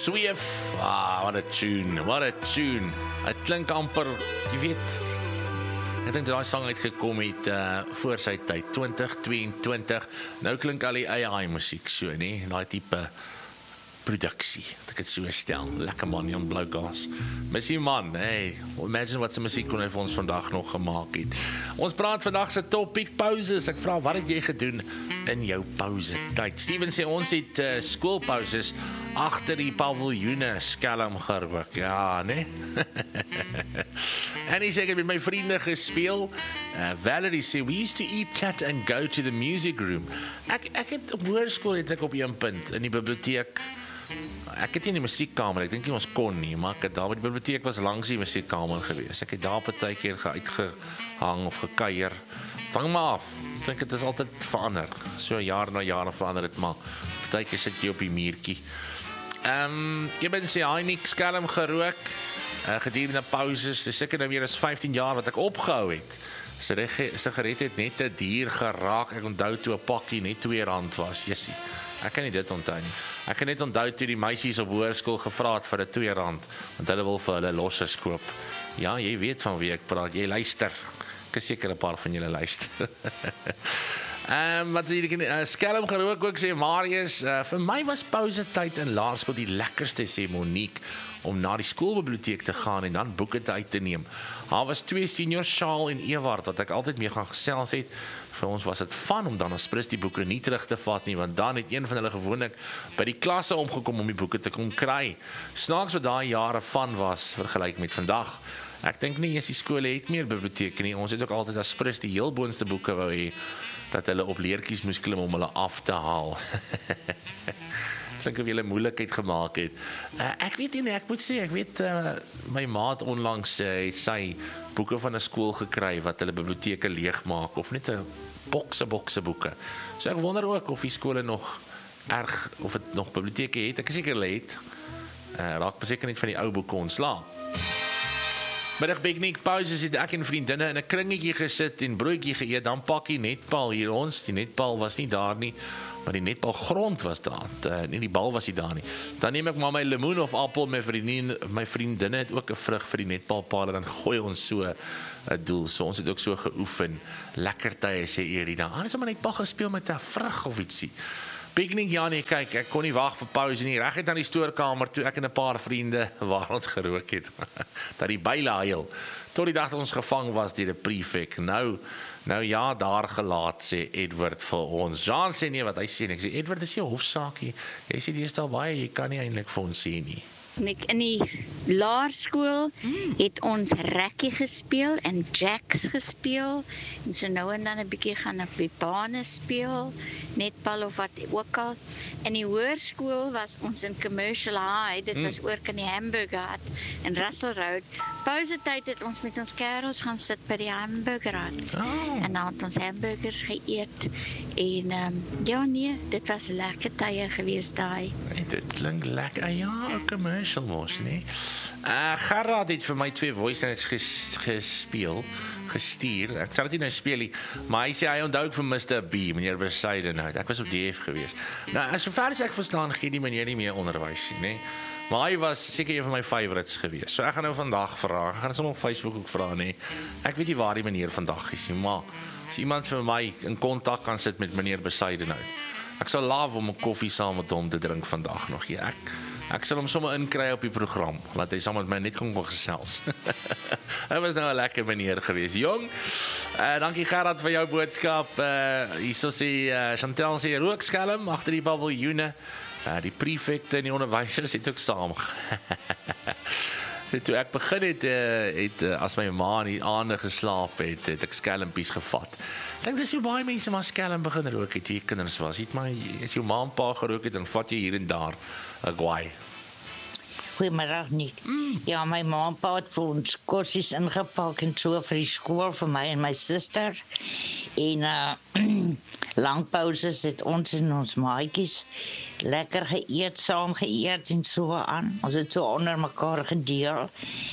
Sweef, wat 'n tune. Het klink amper, jy weet, ek dink daai sang het gekom het voor sy tyd, 2022. Nou klink al die AI musiek so, nee, daai tipe produksie, dat ek het so stel. Lekker man, Jan Blougas. Missie man, hey, imagine wat sy musiek kon hy vir ons vandag nog gemaak het. Ons praat vandag se topic pauses. Ek vra, wat het jy gedoen in jou pause tyd? Steven sê, ons het skoolpauses agter die paviljoene skelm gerook. Ja, nee? En hy sê, ek het met my vriende gespeel. Valerie sê, we used to eat cat and go to the music room. Ek het op hoërskool het ek op een punt in die biblioteek. Ek het nie in die musiekkamer, ek dink nie ons kon nie, maar ek het daar by die biblioteek was langs die musiekkamer gewees. Ek het daar partykeer uitgehang of gekuier. Vang maar af. Ek dink het is altyd verander. So jaar na jaar verander het, maar partykeer sit jy op die muurtjie. Jy ben sê, hy nie skelm gerook, gedurende pauses, dis seker nou meer as 15 jaar wat ek opgehou het. Sigaret het net 'n dier geraak. Ek onthou toe 'n pakkie net R2 was. Jessie, ek kan nie dit onthou nie. Ek kan net onthou toe die meisies op hoërskool gevra het vir 'n R2, want hulle wil vir hulle losses koop. Ja, jy weet van wie ek praat. Jy luister. Ek is seker 'n paar van julle luister. Wat hierdie skelm gerook ook sê Marius, vir my was pausetyd in laerskool die lekkerste, sê Monique, om na die skoolbiblioteek te gaan en dan boeke uit te neem. Daar was 2 seniors, Charles en Ewart, wat ek altyd mee gaan gesels het. Vir ons was dit fun om dan as prins die boeke nie terug te vat nie, want dan het een van hulle gewoonlik by die klasse omgekom om die boeke te kom kry. Snaaks wat daai jare fun was, vergelyk met vandag. Ek dink nie eens die skole het meer biblioteke nie. Ons het ook altyd as prins die heel boonste boeke wou hê, dat hulle op leertjies moes klim om hulle af te haal. Klink of jy hulle moeilikheid gemaak het. Ek weet nie, ek moet sê, ek weet, my maat onlangs het sy boeke van 'n skool gekry, wat hulle biblioteke leegmaak, of net 'n bokse boeke. So ek wonder ook of die skole nog of het nog biblioteke het. Ek is seker hulle het. Raak beseker net van die ou boeke ontslae. Middag piknik, pauses het ek en vriendinne in 'n kringetjie gesit en broodjie geëet, dan pakkie netbal hier ons. Die netbal was nie daar nie, maar die netbalgrond was daar. Nie die bal was nie daar nie. Dan neem ek maar my lemoen of appel, my vriendinne het ook 'n vrug vir die netbalpaal en dan gooi ons so 'n doel. So ons het ook so geoefen. Lekker tye, sê Erina. Ons het maar netbal gespeel met 'n vrug of ietsie. Piknik, ja nee, kyk, ek kon nie wag vir pauze nie. Reg het aan die stoorkamer toe ek en 'n paar vriende waar ons gerook het. Dat die byle huil. Tot die dag dat ons gevang was deur 'n prefek. Nou ja, daar gelaat, sê Edward vir ons. John sê nie wat hy sê nie. Ek sê, Edward, dis jou hofsaakie. Jy sê die is daar baie, jy kan nie eintlik vir ons sê nie. In die laerskool het ons rekkie gespeel en jacks gespeel. En so nou en dan 'n bietjie gaan op die bane speel, netbal of wat ook al. In die hoërskool was ons in Commercial High, dit was oor kan die Hamburger Hut in Russell Road. Pausetyd het ons met ons kerels gaan sit by die Hamburger Hut. En dan het ons hamburgers geëet. En ja nee, dit was lekker tye geweest daai. Dit klink lekker, ja, 'n commercial was, nee. Gerard het vir my 2 voice notes gestuur. Ek sal dit nie nou speel nie, maar hy sê hy onthou ook vir Mr. B, meneer Besaidenout. Ek was op DF geweest. Nou, sover as ek verstaan, gee die meneer nie meer onderwys nie, nee. Maar hy was seker een van my favorites geweest. So ek gaan nou vandag vra. Ek gaan sommer op Facebook ook vra, nee. Ek weet nie waar die meneer vandag is nie, maar as iemand vir my in kontak kan sit met meneer Besaidenout. Ek sal love om 'n koffie saam met hom te drink vandag nog hier. Ek sal hom sommer inkry op die program, laat hy saam met my net kom gesels. Hy was nou 'n lekker meneer geweest. Jong, dankie Gerard vir jou boodskap. Hierso sê Chantel sê rookskelm agter die paviljoene. Die prefekte en die onderwysers het ook saam. Toe ek begin het as my ma in die aande geslaap het ek skelmpies gevat. Ek dink dis hoe baie mense maar skelm begin rook het, hier kinders was. As jou ma en pa gerook het, dan vat jy hier en daar 'n gwaai. Goeiemiddag, Nick. Ja, my ma en pa het vir ons kossies ingepak en so vir die skool vir my en my suster. En lang pauses het ons en ons maatjies lekker geëet, saam geëet en so aan. Ons het so onder mekaar gedeel.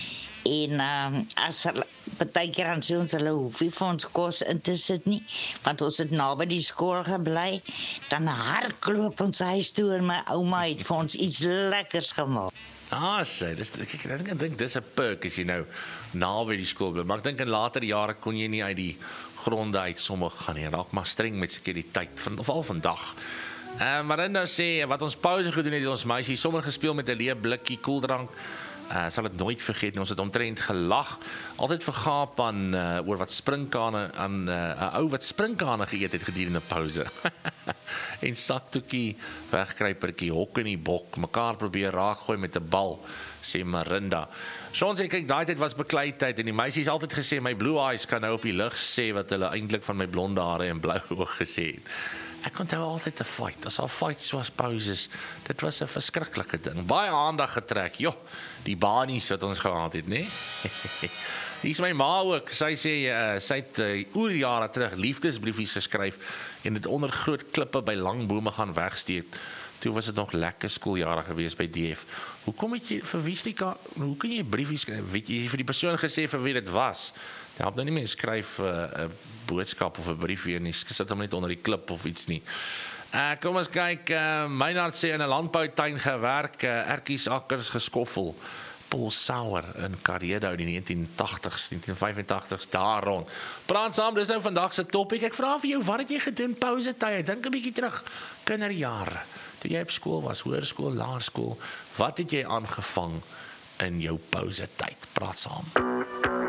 En as hulle partykeer dan sê ons hulle hoef nie vir ons kos in te sit nie, want ons het naby die skool gebly, dan hardloop ons huis toe en my ouma het vir ons iets lekkers gemaak. Sê, ek dink dis 'n perk as jy nou naby die skool bly, maar ek dink in later jare kon jy nie uit die gronde uit sommige gaan nie, raak maar streng met sekuriteit, veral vandag. Marinda sê, wat ons pouse gedoen het, ons meisie sommer gespeel met 'n leë blikkie koeldrank, sal dit nooit vergeet nie, ons het omtrent gelag, altyd vergaap aan oor wat sprinkane, aan 'n ou wat sprinkane geëet het gedurende pouse. En saktoekie, wegkruipertjie, hok in die bok, mekaar probeer raakgooi met 'n bal, sê Marinda. Sean sê, kyk, daai tyd was beklei tyd, en die meisies altyd gesê, my blue eyes kan nou op die lig sê, wat hulle eintlik van my blonde hare en blou oë gesê het. Ek onthou altyd 'n fight, as al fights was pauses, dit was 'n verskriklike ding, baie aandag getrek, die banies wat ons gehad het, né? Hier is my ma ook, sy sê, sy het oor jare terug liefdesbriefies geskryf, en dit onder groot klippe by lang bome gaan wegsteek. Toe was dit nog lekker skooljare gewees by DF. Hoekom het jy vir hoe kan jy briefies skryf? Weet jy vir die persoon gesê vir wie dit was? Jy help nou nie meer skryf 'n boodskap of 'n brief weer nie, sit hom net onder die klip of iets nie. Kom ons kyk, Meinhard sê in 'n landboutuin gewerk, ertjies akkers geskoffel. Paul Sauer in Karedo in die 1980s, 1985s, daar rond. Praat saam, dis nou vandag se topic. Ek vra vir jou, wat het jy gedoen pouse tye? Dink 'n bietjie terug, kinderjare. Toe jy op skool was, hoërskool, laerskool, wat het jy aangevang in jou pouse tyd? Praat saam.